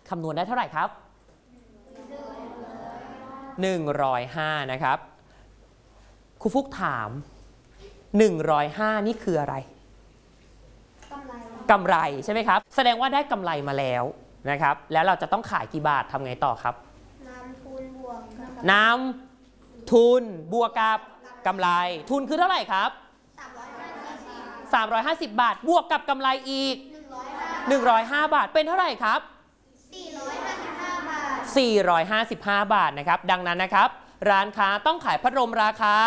คำนวณได้เท่าไหร่ครับ105นะครับครูฟุกถาม105นี่คืออะไรกำไรใช่ไหมครับแสดงว่าได้กำไรมาแล้วนะครับแล้วเราจะต้องขายกี่บาททำไงต่อครับนำทุนบวกกับกำไรทุนคือเท่าไหร่ครับ350 บาทบวกกับกำไรอีก105 บาทเป็นเท่าไหร่ครับ455 บาทนะครับดังนั้นนะครับร้านค้าต้องขายพัดลมราคา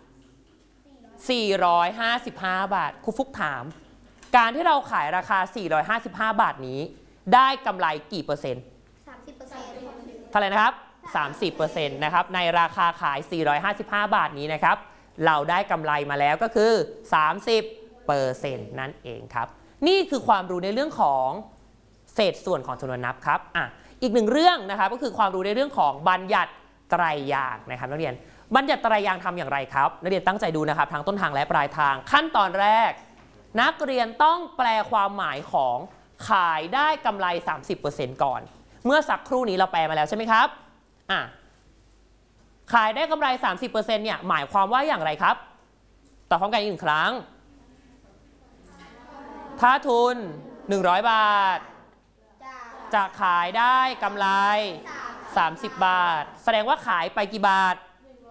455 บาทครูฟุกถามการที่เราขายราคา455 บาทนี้ได้กำไรกี่เปอร์เซ็นต์30%เท่าไหร่นะครับ30%นะครับในราคาขาย455 บาทนี้นะครับเราได้กำไรมาแล้วก็คือ30%นั่นเองครับนี่คือความรู้ในเรื่องของเศษส่วนของจำนวนนับครับอีกหนึ่งเรื่องนะครับก็คือความรู้ในเรื่องของบัญญัติไตรยางค์นะครับนักเรียนบัญญัติไตรยางค์ทำอย่างไรครับนักเรียนตั้งใจดูนะครับทางต้นทางและปลายทางขั้นตอนแรกนักเรียนต้องแปลความหมายของขายได้กำไร 30% ก่อนเมื่อสักครู่นี้เราแปลมาแล้วใช่ไหมครับขายได้กำไร 30% เนี่ยหมายความว่าอย่างไรครับตอบพร้อมกันอีกหนึ่งครั้งถ้าทุน100 บาทจะขายได้กำไร30 บาทแสดงว่าขายไปกี่บาท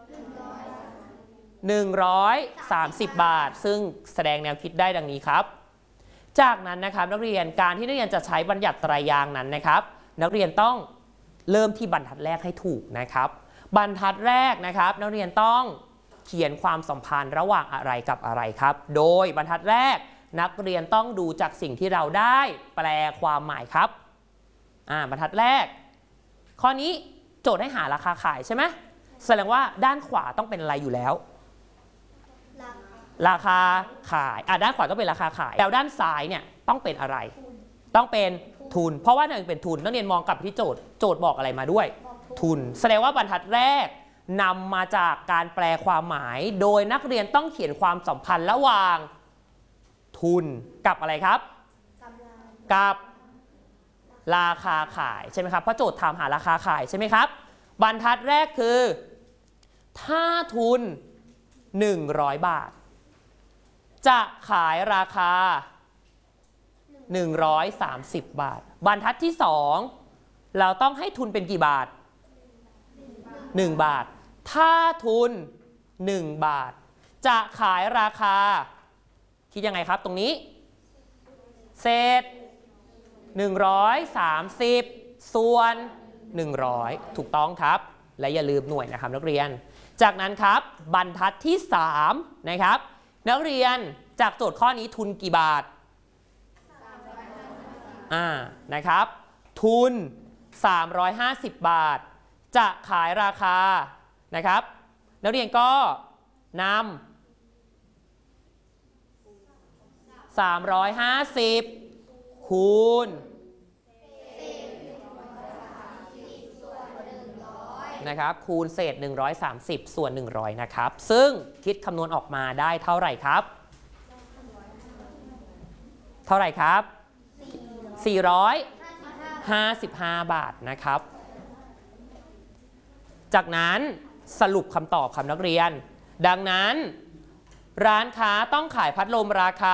130 บาทซึ่งแสดงแนวคิดได้ดังนี้ครับจากนั้นนะครับนักเรียนการที่นักเรียนจะใช้บัญญัติไตรยางค์นั้นนะครับนักเรียนต้องเริ่มที่บรรทัดแรกให้ถูกนะครับบรรทัดแรกนะครับนักเรียนต้องเขียนความสัมพันธ์ระหว่างอะไรกับอะไรครับโดยบรรทัดแรกนักเรียนต้องดูจากสิ่งที่เราได้แปลความหมายครับบรรทัดแรกข้อนี้โจทย์ให้หาราคาขายใช่ไหมแสดงว่าด้านขวาต้องเป็นอะไรอยู่แล้วราคาขายด้านขวาต้องเป็นราคาขายแล้วด้านซ้ายเนี่ยต้องเป็นอะไรต้องเป็นทุนเพราะว่าหนึ่งเป็นทุนนักเรียนมองกลับที่โจทย์บอกอะไรมาด้วยทุนแสดงว่าบรรทัดแรกนำมาจากการแปลความหมายโดยนักเรียนต้องเขียนความสัมพันธ์ระหว่างทุนกับอะไรครับกับราคาขายใช่ไหมครับเพราะโจทย์ถามหาราคาขายใช่ไหมครับบรรทัดแรกคือถ้าทุน100 บาทจะขายราคา130 บาทบรรทัดที่2เราต้องให้ทุนเป็นกี่บาท1 บาทถ้าทุน1 บาทจะขายราคาคิดยังไงครับตรงนี้เศษ130ส่วน100ถูกต้องครับและอย่าลืมหน่วยนะครับนักเรียนจากนั้นครับบรรทัดที่3นะครับนักเรียนจากโจทย์ข้อนี้ทุนกี่บาทนะครับทุน350 บาทจะขายราคานะครับนักเรียนก็นำ350คูณนะครับคูณเศษ130ส่วน100นะครับซึ่งคิดคำนวณออกมาได้เท่าไหร่ครับเท่าไหร่ครับ455 บาทนะครับจากนั้นสรุปคำตอบครับนักเรียนดังนั้นร้านค้าต้องขายพัดลมราคา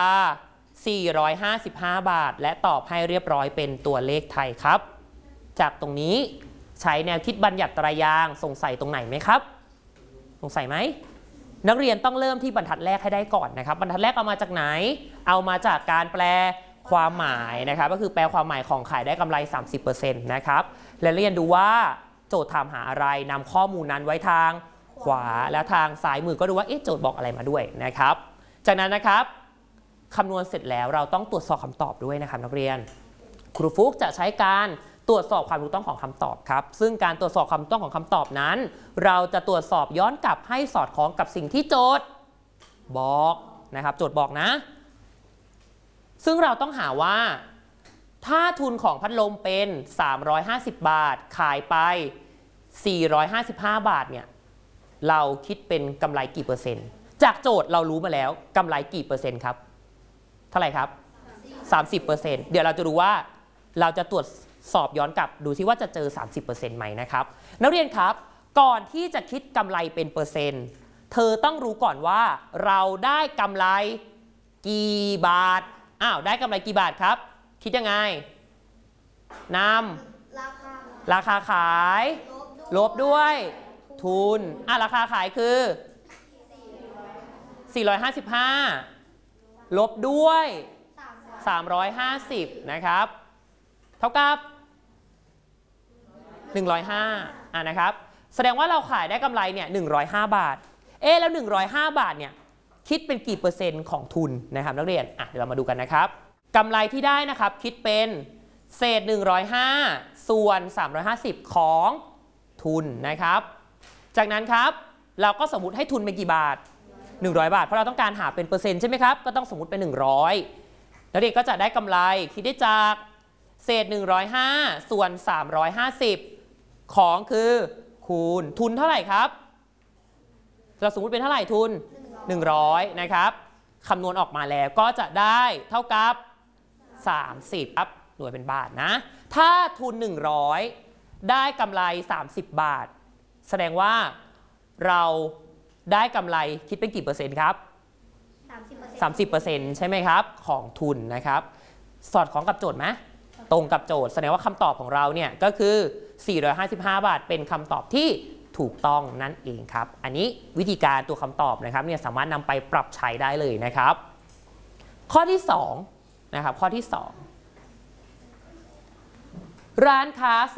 455 บาทและตอบให้เรียบร้อยเป็นตัวเลขไทยครับจากตรงนี้ใช้แนวคิดบัญญัติไตรยางค์สงสัยตรงไหนไหมครับสงสัยไหมนักเรียนต้องเริ่มที่บรรทัดแรกให้ได้ก่อนนะครับบรรทัดแรกเอามาจากไหนเอามาจากการแปลความหมายนะครับก็คือแปลความหมายของขายได้กำไร 30% นะครับและเรียนดูว่าโจทย์ถามหาอะไรนำข้อมูลนั้นไว้ทางขวาแล้วทางซ้ายมือก็ดูว่าโจทย์บอกอะไรมาด้วยนะครับจากนั้นนะครับคำนวณเสร็จแล้วเราต้องตรวจสอบคำตอบด้วยนะครับนักเรียนครูฟุกจะใช้การตรวจสอบความถูกต้องของคำตอบครับซึ่งการตรวจสอบความถูกต้องของคำตอบนั้นเราจะตรวจสอบย้อนกลับให้สอดคล้องกับสิ่งที่โจทย์บอกนะครับโจทย์บอกนะซึ่งเราต้องหาว่าถ้าทุนของพัดลมเป็น350 บาทขายไป455 บาทเนี่ยเราคิดเป็นกำไรกี่เปอร์เซ็นต์จากโจทย์เรารู้มาแล้วกำไรกี่เปอร์เซ็นต์ครับเท่าไหร่ครับ 30% เดี๋ยวเราจะดูว่าเราจะตรวจสอบย้อนกลับดูซิว่าจะเจอ 30% ไหมนะครับนักเรียนครับก่อนที่จะคิดกำไรเป็นเปอร์เซ็นต์เธอต้องรู้ก่อนว่าเราได้กำไรกี่บาทได้กำไรกี่บาทครับคิดยังไงนำราคาขายลบด้วยทุนราคาขายคือ455ลบด้วย350นะครับเท่ากับ105นะครับแสดงว่าเราขายได้กำไรเนี่ย105 บาทแล้ว105 บาทเนี่ยคิดเป็นกี่เปอร์เซ็นต์ของทุนนะครับนักเรียนเดี๋ยวเรามาดูกันนะครับกำไรที่ได้นะครับคิดเป็นเศษ105ส่วน350ของทุนนะครับจากนั้นครับเราก็สมมุติให้ทุนเป็นกี่บาท100 บาทเพราะเราต้องการหาเป็นเปอร์เซ็นต์ใช่ไหมครับก็ต้องสมมุติเป็น100นักเรียนก็จะได้กำไรคิดได้จากเศษ105ส่วน350ของคือคูณทุนเท่าไหร่ครับเราสมมุติเป็นเท่าไหร่ทุน100นะครับคำนวณออกมาแล้วก็จะได้เท่ากับ30ครับหน่วยเป็นบาทนะถ้าทุน100ได้กำไร30 บาทแสดงว่าเราได้กำไรคิดเป็นกี่เปอร์เซ็นต์ครับ30%ใช่ไหมครับของทุนนะครับสอดคล้องกับโจทย์ไหมตรงกับโจทย์แสดงว่าคำตอบของเราเนี่ยก็คือ455 บาทเป็นคำตอบที่ถูกต้องนั่นเองครับอันนี้วิธีการตัวคำตอบนะครับเนี่ยสามารถนำไปปรับใช้ได้เลยนะครับข้อที่2นะครับข้อที่2ร้านค้า